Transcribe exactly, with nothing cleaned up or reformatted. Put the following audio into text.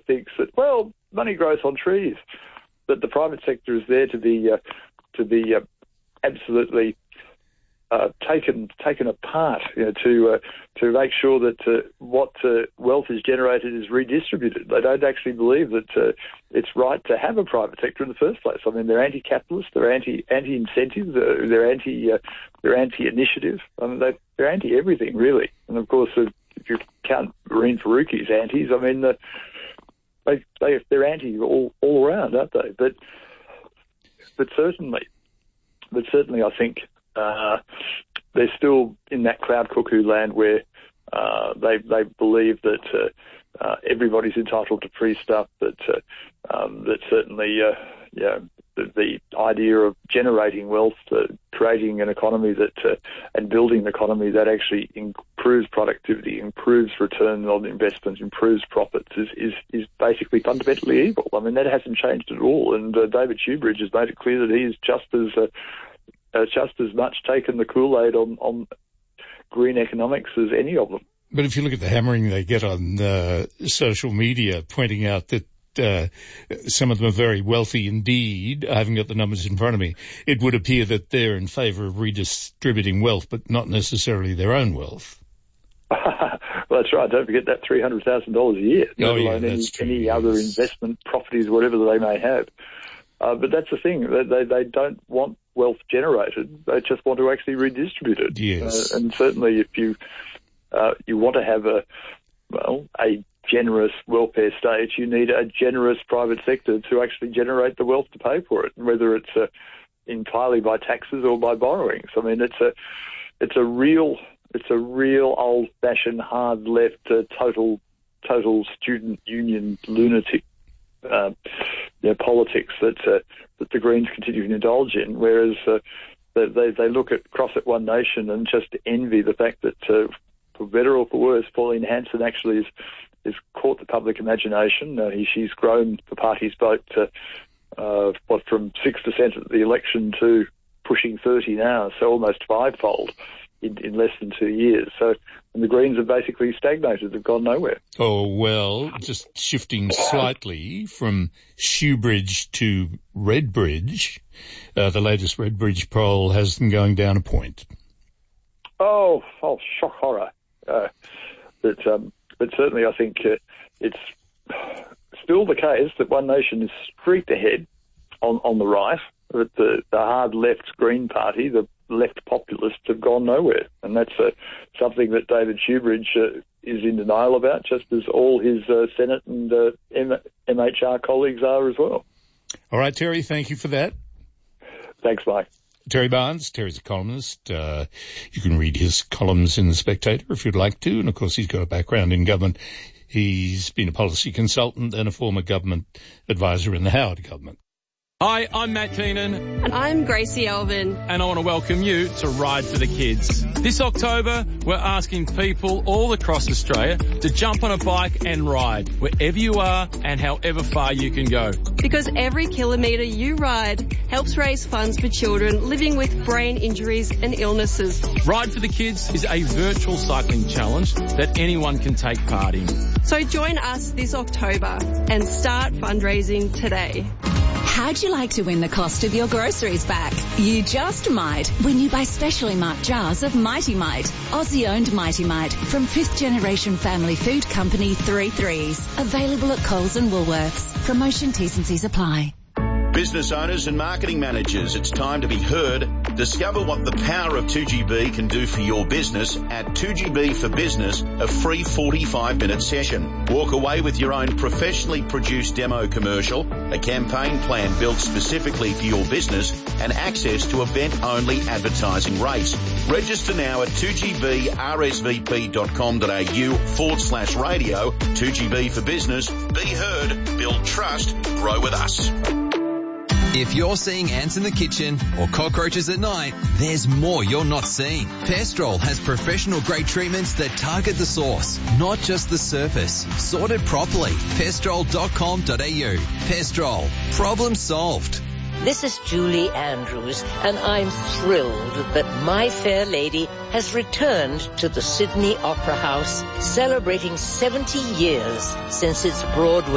thinks that, well, money grows on trees, that the private sector is there to be uh, to be uh, absolutely uh, taken taken apart, you know, to uh, to make sure that uh, what uh, wealth is generated is redistributed. They don't actually believe that uh, it's right to have a private sector in the first place. I mean, they're anti-capitalist, they're anti anti-incentive, they're, they're anti uh, they're anti-initiative. I mean, they, they're anti-everything really. And of course, uh, if you count Marine Faruqi's antis, I mean, uh, they they they're anti all all around, aren't they? But but certainly, but certainly, I think. Uh, they're still in that cloud cuckoo land where uh, they they believe that uh, uh, everybody's entitled to free stuff. That uh, um, that certainly, uh, yeah, the, the idea of generating wealth, uh, creating an economy that uh, and building an economy that actually improves productivity, improves return on investment, improves profits is is, is basically fundamentally evil. I mean, that hasn't changed at all. And uh, David Shoebridge has made it clear that he is just as uh, Uh, just as much taken the Kool-Aid on, on green economics as any of them. But if you look at the hammering they get on uh, social media, pointing out that uh, some of them are very wealthy indeed, I haven't got the numbers in front of me, it would appear that they're in favour of redistributing wealth, but not necessarily their own wealth. Well, that's right. Don't forget that three hundred thousand dollars a year, let oh, alone yeah, any, that's true, any yes. other investment properties, whatever they may have. Uh, but that's the thing. They, they, they don't want wealth generated. They just want to actually redistribute it. Yes. Uh, and certainly if you uh, you want to have a, well, a generous welfare state, you need a generous private sector to actually generate the wealth to pay for it, whether it's uh, entirely by taxes or by borrowings. I mean, it's a it's a real it's a real old-fashioned, hard left, uh, total total student union lunatic Uh, you know, politics that uh, that the Greens continue to indulge in, whereas uh, they they look at across at One Nation and just envy the fact that, uh, for better or for worse, Pauline Hanson actually has is caught the public imagination. Uh, he, she's grown the party's vote to uh, what from six percent at the election to pushing thirty now, so almost fivefold in, in less than two years. So, and the Greens have basically stagnated; they've gone nowhere. Oh, well, just shifting slightly from Shoebridge to Redbridge, uh, the latest Redbridge poll has them going down a point. Oh, oh, shock horror. Uh, but, um, but certainly I think uh, it's still the case that One Nation is streaked ahead on, on the right, that the, the hard left Green Party, the left populists, have gone nowhere. And that's uh, something that David Shoebridge uh, is in denial about, just as all his uh, Senate and uh, M H R colleagues are as well. All right, Terry, thank you for that. Thanks, Mike. Terry Barnes, Terry's a columnist. Uh, you can read his columns in The Spectator if you'd like to. And, of course, he's got a background in government. He's been a policy consultant and a former government advisor in the Howard government. Hi, I'm Matt Keenan. And I'm Gracie Elvin. And I want to welcome you to Ride for the Kids. This October, we're asking people all across Australia to jump on a bike and ride wherever you are and however far you can go. Because every kilometre you ride helps raise funds for children living with brain injuries and illnesses. Ride for the Kids is a virtual cycling challenge that anyone can take part in. So join us this October and start fundraising today. How'd you like to win the cost of your groceries back? You just might when you buy specially marked jars of Mighty Mite, Aussie-owned Mighty Mite from fifth generation family food company Three Threes. Available at Coles and Woolworths. Promotion T's and C's apply. Business owners and marketing managers, it's time to be heard. Discover what the power of two G B can do for your business at two G B for Business, a free forty-five minute session. Walk away with your own professionally produced demo commercial, a campaign plan built specifically for your business, and access to event-only advertising rates. Register now at two G B R S V P dot com dot A U forward slash radio. two G B for Business. Be heard, build trust, grow with us. If you're seeing ants in the kitchen or cockroaches at night, there's more you're not seeing. Pestrol has professional grade treatments that target the source, not just the surface. Sorted properly. Pestrol dot com dot A U. Pestrol. Problem solved. This is Julie Andrews, and I'm thrilled that My Fair Lady has returned to the Sydney Opera House, celebrating seventy years since its Broadway